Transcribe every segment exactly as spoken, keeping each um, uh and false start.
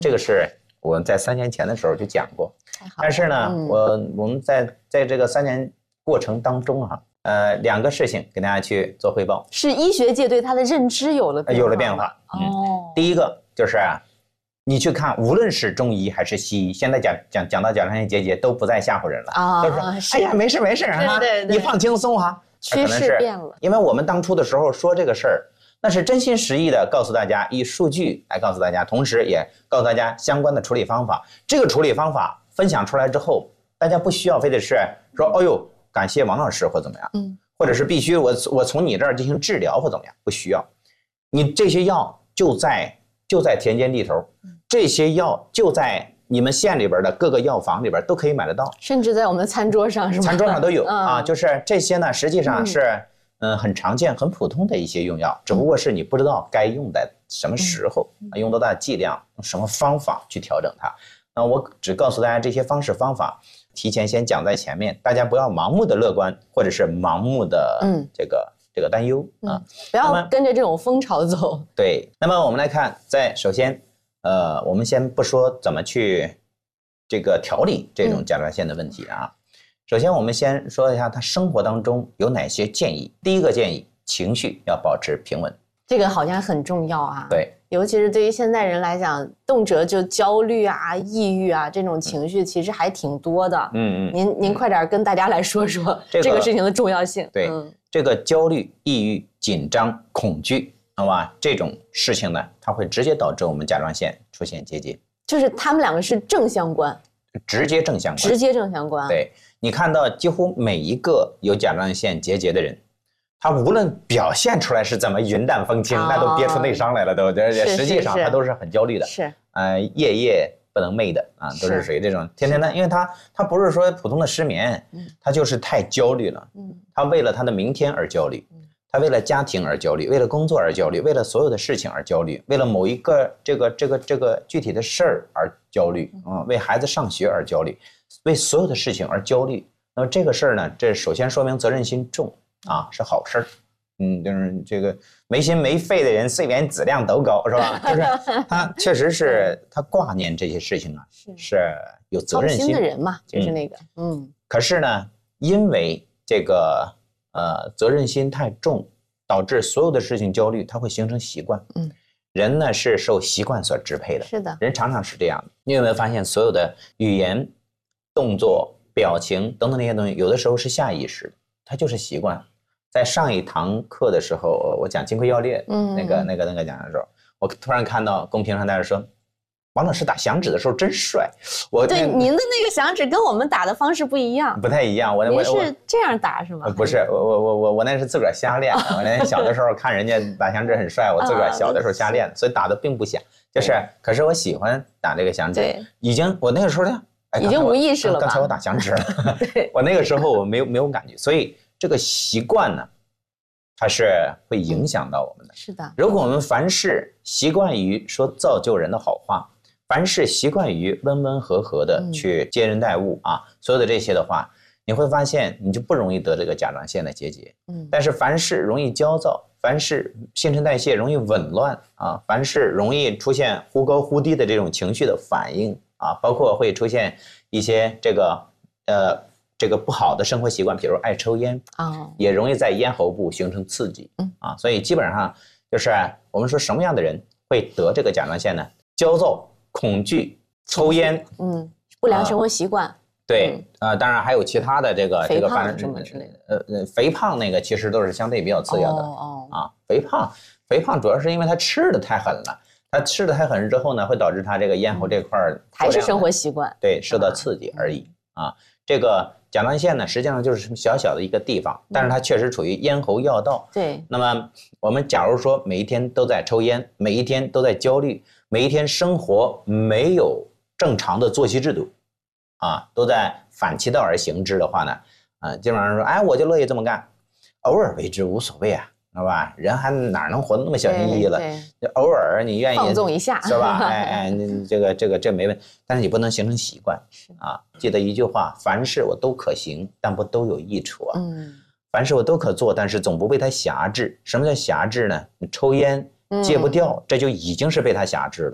这个是我在三年前的时候就讲过，但是呢，嗯、我我们在在这个三年过程当中哈、啊，呃，两个事情给大家去做汇报。 是医学界对它的认知有了变化， 有了变化。 哦、 嗯，第一个就是啊，你去看，无论是中医还是西医，现在讲讲讲到甲状腺结节都不再吓唬人了啊，都说哎呀没事没事啊， 对对对， 你放轻松哈。 趋势变了， 因为我们当初的时候说这个事儿，那是真心实意的告诉大家，以数据来告诉大家，同时也告诉大家相关的处理方法。这个处理方法分享出来之后，大家不需要非得是说，哎呦，感谢王老师或怎么样，嗯，或者是必须我我从你这儿进行治疗或怎么样，不需要。你这些药就在就在田间地头，这些药就在你们县里边的各个药房里边都可以买得到， 甚至在我们的餐桌上是吧？ 餐桌上都有、嗯、啊，就是这些呢，实际上是嗯、呃、很常见、很普通的一些用药，只不过是你不知道该用在什么时候，嗯、用多大剂量，用什么方法去调整它。那我只告诉大家这些方式方法，提前先讲在前面，大家不要盲目的乐观，或者是盲目的这个、嗯、这个担忧啊、 嗯，不要跟着这种风潮走。 对，那么我们来看，在首先。呃，我们先不说怎么去这个调理这种甲状腺的问题啊。嗯、首先，我们先说一下他生活当中有哪些建议。第一个建议，情绪要保持平稳， 这个好像很重要啊。 对， 尤其是对于现代人来讲，动辄就焦虑啊、抑郁啊这种情绪，其实还挺多的。嗯嗯，您您快点跟大家来说说这个事情的重要性。 对，嗯、这个焦虑、抑郁、紧张、恐惧。好吧，这种事情呢，它会直接导致我们甲状腺出现结节， 就是他们两个是正相关， 直接正相关， 直接正相关。 对，你看到几乎每一个有甲状腺结节的人，他无论表现出来是怎么云淡风轻，哦、那都憋出内伤来了，都，而且实际上他都是很焦虑的， 是， 呃，夜夜不能寐的啊，都是属于这种天天的，因为他他不是说普通的失眠，嗯、他就是太焦虑了，嗯、他为了他的明天而焦虑。嗯他为了家庭而焦虑，为了工作而焦虑，为了所有的事情而焦虑，为了某一个这个这个这个具体的事儿而焦虑啊、嗯，为孩子上学而焦虑，为所有的事情而焦虑。那么这个事儿呢，这首先说明责任心重啊，是好事儿。嗯，就是这个没心没肺的人，睡眠质量都高，是吧？就是他确实是他挂念这些事情啊，是, 是有责任心的人嘛，就是那个嗯。 嗯可是呢，因为这个。呃，责任心太重，导致所有的事情焦虑，它会形成习惯。嗯，人呢是受习惯所支配的。 是的， 人常常是这样的。你有没有发现，所有的语言、动作、表情等等那些东西，有的时候是下意识的，它就是习惯。在上一堂课的时候，我讲金匮要略，嗯，那个那个那个讲的时候，我突然看到公屏上大家说。王老师打响指的时候真帅， 我对您的那个响指跟我们打的方式不一样， 不太一样。我您是这样打是吗？ 不是，我我我我我那是自个儿瞎练。我那小的时候看人家打响指很帅，我自个儿小的时候瞎练，所以打的并不响。就是，可是我喜欢打这个响指，已经我那个时候呢， 哎，已经无意识了吧？ 刚才我打响指了，对，我那个时候我没有没有感觉，所以这个习惯呢，它是会影响到我们的。 是的， 如果我们凡事习惯于说造就人的好话。凡是习惯于温温和和的去接人待物、嗯、啊，所有的这些的话，你会发现你就不容易得这个甲状腺的结节。嗯，但是凡是容易焦躁，凡是新陈代谢容易紊乱啊，凡是容易出现忽高忽低的这种情绪的反应啊，包括会出现一些这个呃这个不好的生活习惯，比如爱抽烟啊、哦，也容易在咽喉部形成刺激。嗯啊，所以基本上就是我们说什么样的人会得这个甲状腺呢？焦躁。恐惧、抽烟， 嗯，不良生活习惯，呃、 对，呃，当然还有其他的这个这个反正什么之类的， 呃呃，肥胖那个其实都是相对比较次要的，哦哦啊，肥胖，肥胖主要是因为他吃的太狠了，他吃的太狠之后呢，会导致他这个咽喉这块儿、嗯、 还是生活习惯， 对，受到刺激而已、嗯、啊。这个甲状腺呢，实际上就是小小的一个地方，但是它确实处于咽喉要道。 对， 那么我们假如说每一天都在抽烟，每一天都在焦虑。每一天生活没有正常的作息制度，啊，都在反其道而行之的话呢，啊，基本上说，哎，我就乐意这么干，偶尔为之无所谓啊，知道吧？人还哪能活得那么小心翼翼了？偶尔你愿意放纵一下， 是吧？哎哎，你这个这个这没问题，但是你不能形成习惯啊。记得一句话，凡事我都可行，但不都有益处啊。嗯，凡事我都可做，但是总不被它辖制。什么叫辖制呢？你抽烟。戒不掉，这就已经是被他辖制了。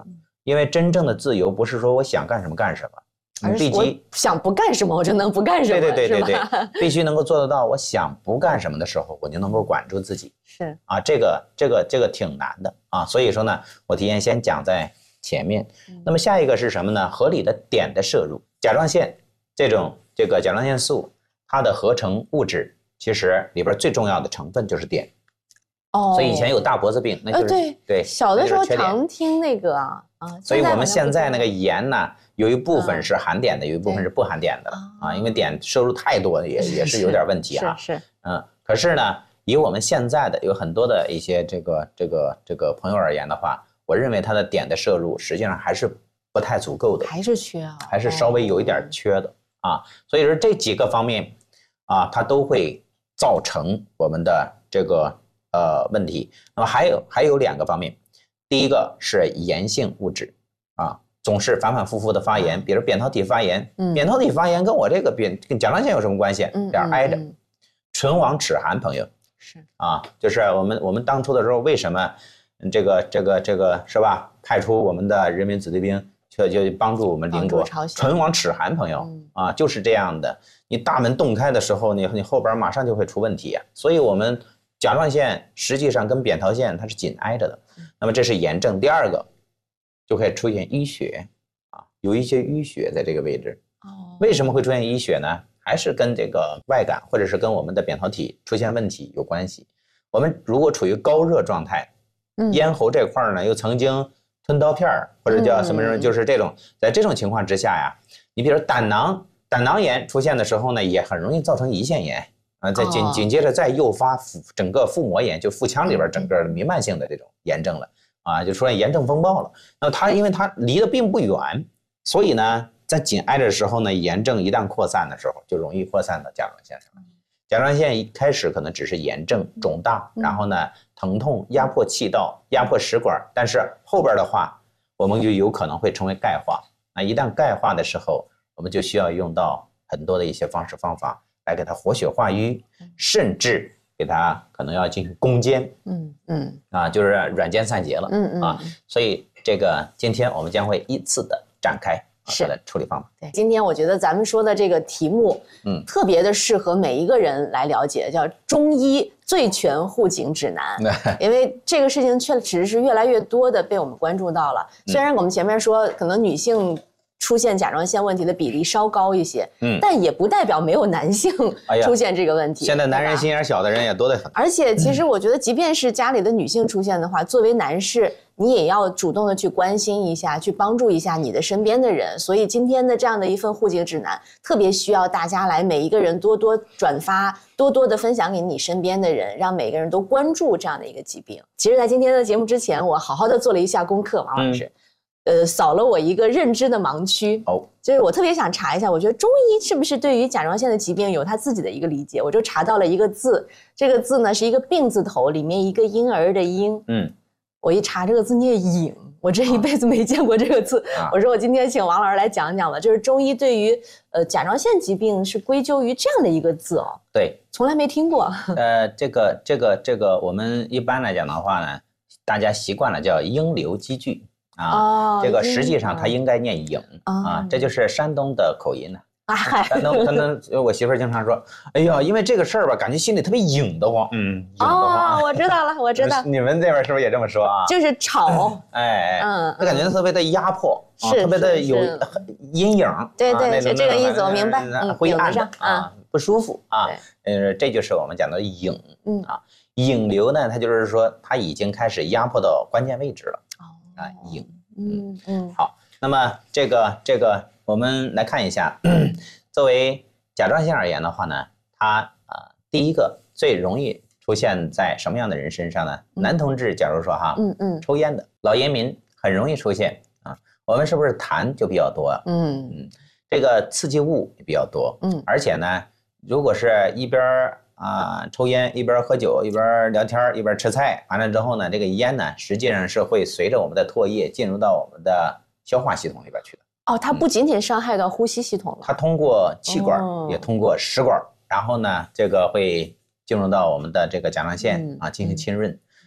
因为真正的自由不是说我想干什么干什么。 而是我想不干什么，我就能不干什么。 对对对对对，必须能够做得到。我想不干什么的时候，我就能够管住自己。 是啊，这个这个这个挺难的啊。所以说呢，我提前先讲在前面。那么下一个是什么呢？合理的碘的摄入，甲状腺这种这个甲状腺素，它的合成物质其实里边最重要的成分就是碘。哦，所以以前有大脖子病，那就是、呃、 对对， 小的时候常听那个啊啊。 所以我们现在那个盐呢，有一部分是含碘的，有一部分是不含碘的啊，因为碘摄入太多也也是有点问题啊。 是是， 嗯，可是呢，以我们现在的有很多的一些这个这个这个朋友而言的话，我认为它的碘的摄入实际上还是不太足够的， 还是缺啊， 还是稍微有一点缺的啊。所以说这几个方面啊，它都会造成我们的这个呃问题。那么还有还有两个方面，第一个是炎性物质啊。总是反反复复的发炎，比如扁桃体发炎，嗯、扁桃体发炎跟我这个扁跟甲状腺有什么关系？有点挨着。唇亡齿寒，朋友是啊，就是我们我们当初的时候，为什么这个这个这个是吧？派出我们的人民子弟兵去就帮助我们邻国，唇亡齿寒，朋友、嗯、啊，就是这样的。你大门洞开的时候，你你后边马上就会出问题啊。所以我们甲状腺实际上跟扁桃腺它是紧挨着的。那么这是炎症。第二个。就会出现淤血啊，有一些淤血在这个位置。哦，为什么会出现淤血呢？还是跟这个外感或者是跟我们的扁桃体出现问题有关系。我们如果处于高热状态，嗯，咽喉这块呢又曾经吞刀片或者叫什么什么，就是这种，在这种情况之下呀，你比如胆囊胆囊炎出现的时候呢，也很容易造成胰腺炎啊，再紧紧接着再诱发腹整个腹膜炎，就腹腔里边整个弥漫性的这种炎症了。啊，就出现炎症风暴了。那么它因为它离得并不远，所以呢，在紧挨着的时候呢，炎症一旦扩散的时候，就容易扩散到甲状腺上。甲状腺一开始可能只是炎症肿大，然后呢疼痛压迫气道、压迫食管，但是后边的话，我们就有可能会成为钙化。那一旦钙化的时候，我们就需要用到很多的一些方式方法来给它活血化瘀，甚至。给它可能要进行攻坚，嗯嗯啊，就是软坚散结了，嗯嗯啊，所以这个今天我们将会依次的展开它的处理方法。 对，今天我觉得咱们说的这个题目，嗯，特别的适合每一个人来了解，叫中医最全护颈指南。因为这个事情确实是越来越多的被我们关注到了。虽然我们前面说可能女性出现甲状腺问题的比例稍高一些，嗯，但也不代表没有男性出现这个问题。 哎、现在男人心眼小的人也多得很。 而且，其实我觉得，即便是家里的女性出现的话，嗯、作为男士，你也要主动的去关心一下，去帮助一下你的身边的人。所以，今天的这样的一份护颈指南，特别需要大家来每一个人多多转发，多多的分享给你身边的人，让每个人都关注这样的一个疾病。其实，在今天的节目之前，我好好的做了一下功课，王老师。嗯呃，扫了我一个认知的盲区哦，就是我特别想查一下，我觉得中医是不是对于甲状腺的疾病有他自己的一个理解？我就查到了一个字，这个字呢是一个病字头，里面一个婴儿的婴，嗯，我一查这个字念颖，我这一辈子没见过这个字，啊、我说我今天请王老师来讲讲吧，就是中医对于呃甲状腺疾病是归咎于这样的一个字哦， 对， 从来没听过。 呃，这个这个这个，我们一般来讲的话呢，大家习惯了叫鹰流积聚。啊，哦、这个实际上它应该念颖、哦、啊，这就是山东的口音呢。啊，山东山东，我媳妇儿经常说，哎呀，因为这个事儿吧，感觉心里特别颖得慌。嗯，颖得慌。 哦，我知道了，我知道。 你们这边是不是也这么说啊？ 就是吵。 哎，嗯，他感觉特别的压迫， 是、 啊、特别的有阴影。 对对，是、啊、这个意思，我明白。 嗯，灰暗的啊，不舒服啊。呃，这就是我们讲的颖。嗯啊，颖流呢，它就是说它已经开始压迫到关键位置了。啊，颖，嗯嗯，好，那么这个这个，我们来看一下，作为甲状腺而言的话呢，它啊、呃，第一个最容易出现在什么样的人身上呢？嗯、男同志，假如说哈，嗯嗯，抽烟的老烟民很容易出现啊。我们是不是痰就比较多？嗯嗯，这个刺激物也比较多，嗯，而且呢，如果是一边啊，抽烟一边喝酒一边聊天一边吃菜，完了之后呢，这个烟呢实际上是会随着我们的唾液进入到我们的消化系统里边去的。 哦，它不仅仅伤害到呼吸系统了， 它通过气管、哦、也通过食管，然后呢，这个会进入到我们的这个甲状腺、嗯、啊进行浸润。嗯、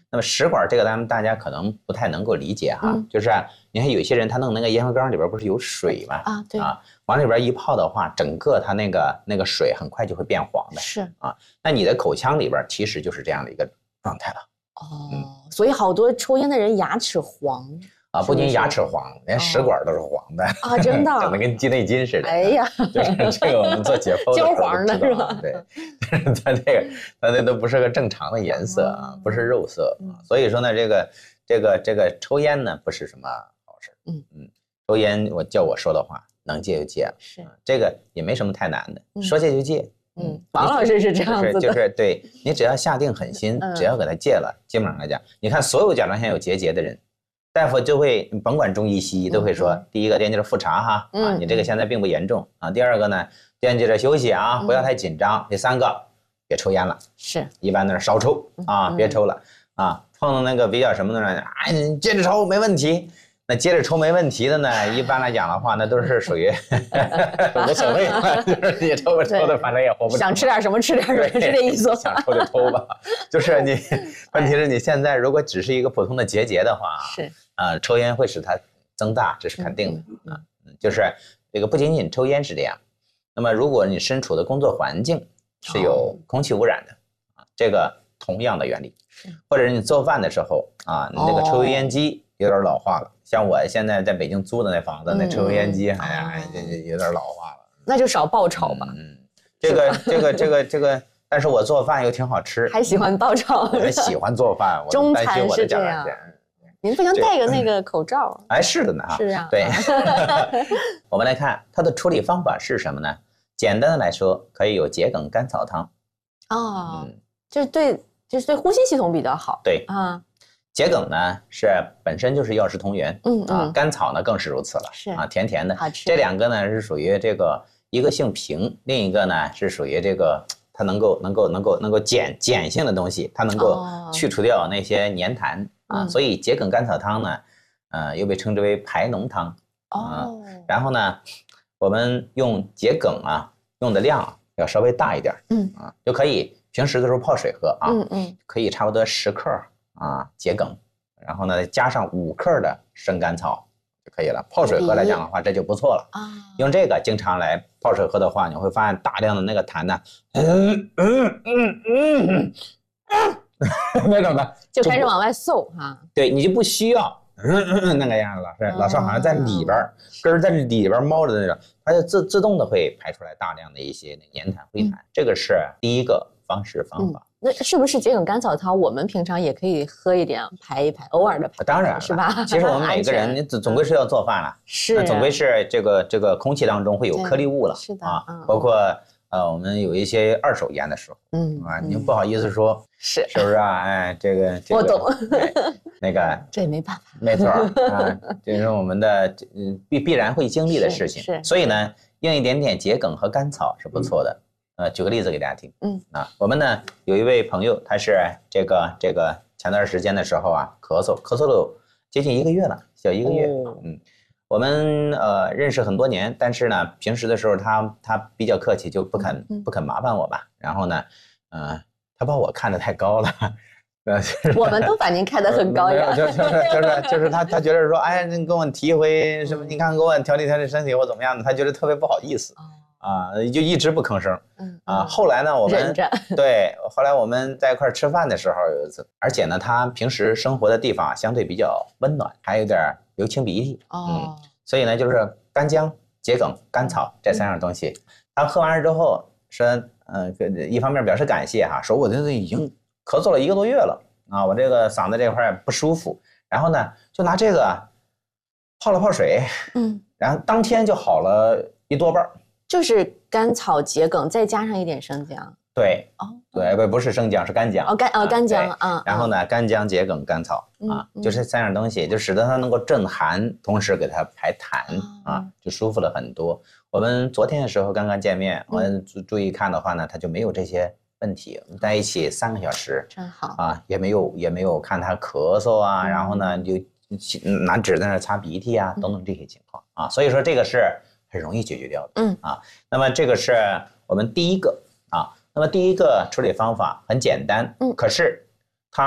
那么食管这个咱们大家可能不太能够理解哈， 嗯、 就是、啊、你看有些人他弄那个烟灰缸里边不是有水吗？ 啊，对啊，往里边一泡的话，整个它那个那个水很快就会变黄的。 是啊，那你的口腔里边其实就是这样的一个状态了。 哦，嗯、所以好多抽烟的人牙齿黄。 啊，不仅牙齿黄，连食管都是黄的啊，真的， 整的跟鸡内金似的。 哎呀， 就是这个我们做解剖的时候焦黄的是吧？ 对，但是它这个它那都不是个正常的颜色啊，不是肉色啊。所以说呢，这个这个这个抽烟呢不是什么好事。嗯嗯，抽烟我叫我说的话，能戒就戒了。 是， 这个也没什么太难的，说戒就戒。 嗯，王老师是这样子的， 就是对你只要下定狠心，只要给他戒了，基本上来讲，你看所有甲状腺有结节的人。大夫就会，甭管中医西医都会说，嗯、第一个惦记着复查哈，嗯、啊，你这个现在并不严重啊。第二个呢，惦记着休息啊，不要太紧张。嗯、第三个，别抽烟了， 是， 一般都是少抽啊，嗯、别抽了啊。碰到那个比较什么的呢，哎，你接着抽没问题。那接着抽没问题的呢，一般来讲的话，那都是属于无所谓的，就是你抽不抽的，反正也活不成。 想吃点什么吃点什么，是这意思。 想抽就抽吧，就是你，问题是你现在如果只是一个普通的结节的话， 是啊、呃，抽烟会使它增大，这是肯定的啊。嗯，就是这个不仅仅抽烟是这样，那么如果你身处的工作环境是有空气污染的啊，这个同样的原理，或者是你做饭的时候啊，你那个抽油烟机。有点老化了，像我现在在北京租的那房子，那抽油烟机，哎呀，这这有点老化了。 那就少爆炒吧。 嗯，这个这个这个这个，但是我做饭又挺好吃， 还喜欢爆炒。 我喜欢做饭，我中餐是这样。您不行戴个那个口罩。 哎，是的呢哈。 是啊。 对。我们来看它的处理方法是什么呢？简单的来说，可以有桔梗甘草汤。 哦，嗯，就是对，就是对呼吸系统比较好。 对啊。 桔梗呢是本身就是药食同源， 嗯嗯， 啊，甘草呢更是如此了， 是啊，甜甜的， 好吃。 这两个呢是属于这个，一个性平，另一个呢是属于这个，它能够能够能够能够碱碱性的东西，它能够去除掉那些黏痰、哦、啊，所以桔梗甘草汤呢，呃，又被称之为排脓汤。 哦、 啊，然后呢，我们用桔梗啊，用的量要稍微大一点， 嗯啊，就可以平时的时候泡水喝啊， 嗯嗯， 可以差不多十克。啊，桔梗，然后呢，加上五克的生甘草就可以了。泡水喝来讲的话，这就不错了啊。用这个经常来泡水喝的话，你会发现大量的那个痰呢，嗯嗯嗯嗯，那种的就开始往外送哈。 对，你就不需要嗯嗯嗯那个样子，老是老是好像在里边根儿在里边猫着那种，它就自自动的会排出来大量的一些黏痰灰痰。这个是第一个方式方法。 那是不是桔梗甘草汤？我们平常也可以喝一点，排一排，偶尔的排。 当然是吧？ 其实我们每个人，你总总归是要做饭了， 是， 总归是这个这个空气当中会有颗粒物了， 是的啊，包括呃我们有一些二手烟的时候， 嗯啊，你不好意思说， 是是不是啊？哎，这个我懂， 那个这也没办法， 没错啊，这是我们的嗯必必然会经历的事情， 是， 所以呢，用一点点桔梗和甘草是不错的。呃，举个例子给大家听。 嗯啊，我们呢有一位朋友，他是这个这个前段时间的时候啊，咳嗽咳嗽了接近一个月了，小一个月。哦、嗯，我们呃认识很多年，但是呢，平时的时候他他比较客气，就不肯、嗯、不肯麻烦我吧。然后呢，呃，他把我看得太高了。呃， 我们都把您看得很高呀。 就是就是就是就是他他觉得说，哎，你跟我提一回什么？你看给我调理调理身体或怎么样的，他觉得特别不好意思。哦啊，就一直不吭声。 嗯啊，后来呢，我们忍着对，后来我们在一块吃饭的时候有一次，而且呢，他平时生活的地方相对比较温暖，还有点流清鼻涕。 哦， 嗯，所以呢，就是干姜、桔梗、甘草这三样东西。他喝完之后说，嗯、呃，一方面表示感谢哈，说我这已经咳嗽了一个多月了啊，我这个嗓子这块不舒服，然后呢，就拿这个泡了泡水， 嗯， 然后当天就好了一多半。 就是甘草、桔梗，再加上一点生姜。 对， 哦， 对，不不是生姜，是干姜。 哦，干哦干姜啊。 然后呢，干姜、桔梗、甘草啊，就这三样东西，就使得它能够镇寒，同时给它排痰啊，就舒服了很多。我们昨天的时候刚刚见面，我注注意看的话呢，他就没有这些问题。我们在一起三个小时， 真好啊，也没有也没有看他咳嗽啊，然后呢就拿纸在那擦鼻涕啊，等等这些情况啊，所以说这个是很容易解决掉的。 嗯啊，那么这个是我们第一个啊，那么第一个处理方法很简单， 嗯， 可是它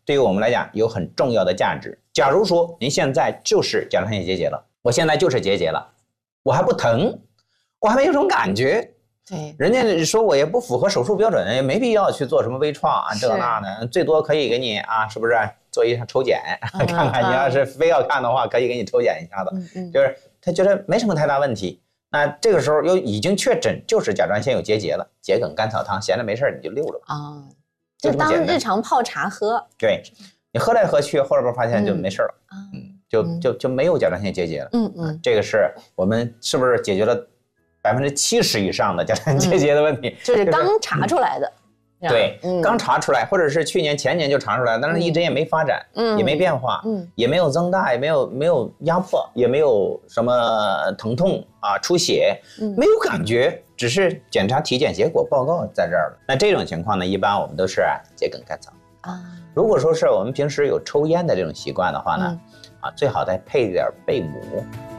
对于我们来讲有很重要的价值。假如说您现在就是甲状腺结节了，我现在就是结节了，我还不疼，我还没有这种感觉。 对， 人家说我也不符合手术标准，也没必要去做什么微创啊，这个那的，最多可以给你啊，是不是做一下抽检，嗯、看看你要是非要看的话，可以给你抽检一下子。嗯嗯，就是他觉得没什么太大问题。那这个时候又已经确诊就是甲状腺有结节了，桔梗甘草汤，闲着没事你就溜着啊、哦， 就当日常泡茶喝。 对，你喝来喝去，后边发现就没事了，嗯，嗯就就就没有甲状腺结节了。嗯嗯，这个是我们是不是解决了百分之七十以上的甲状腺结节的问题？ 嗯、就是刚查出来的。 嗯、对、嗯，刚查出来，或者是去年前年就查出来，但是一直也没发展，嗯，也没变化，嗯，也没有增大，也没有没有压迫，也没有什么疼痛啊、出血，嗯，没有感觉，只是检查体检结果报告在这儿了。那这种情况呢，一般我们都是桔梗甘草啊。如果说是我们平时有抽烟的这种习惯的话呢，嗯、啊，最好再配一点贝母。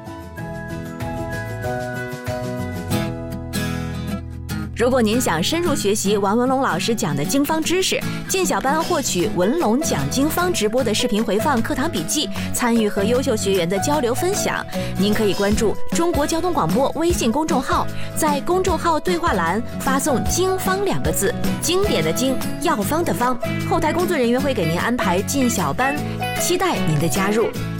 如果您想深入学习王文龙老师讲的经方知识，进小班获取文龙讲经方直播的视频回放、课堂笔记，参与和优秀学员的交流分享，您可以关注中国交通广播微信公众号，在公众号对话栏发送“经方”两个字，经典的经，药方的方，后台工作人员会给您安排进小班，期待您的加入。